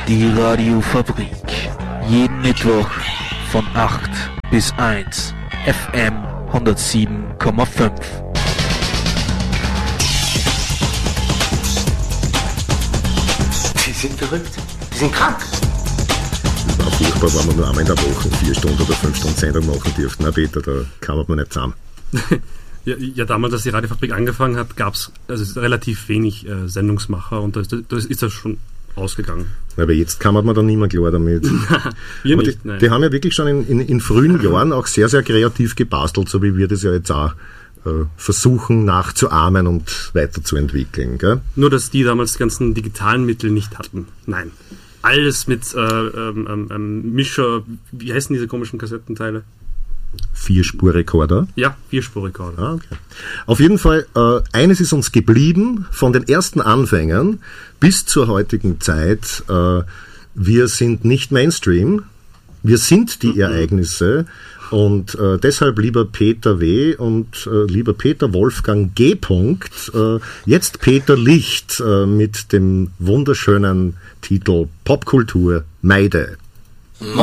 Die Radiofabrik. Jeden Mittwoch von 8 bis 1. FM 107,5. Sie sind verrückt. Sie sind krank. Es war furchtbar, wenn man nur einmal in der Woche 4 Stunden oder 5 Stunden Sendung machen dürfte. Na Peter, da kam man nicht zusammen. Ja, damals, als die Radiofabrik angefangen hat, gab es relativ wenig Sendungsmacher und da ist das schon ausgegangen. Aber jetzt kann man dann nicht mehr klar damit. Wir nicht, die haben ja wirklich schon in frühen Jahren auch sehr, sehr kreativ gebastelt, so wie wir das ja jetzt auch versuchen nachzuahmen und weiterzuentwickeln. Gell? Nur, dass die damals die ganzen digitalen Mittel nicht hatten. Nein. Alles mit Mischer, wie heißen diese komischen Kassettenteile? 4-Spur-Rekorder? Ja, 4-Spur-Rekorder. Ah, okay. Auf jeden Fall, eines ist uns geblieben, von den ersten Anfängen bis zur heutigen Zeit, wir sind nicht Mainstream, wir sind die Ereignisse und deshalb lieber Peter W. und lieber Peter Wolfgang G. Jetzt Peter Licht mit dem wunderschönen Titel Popkultur Meide.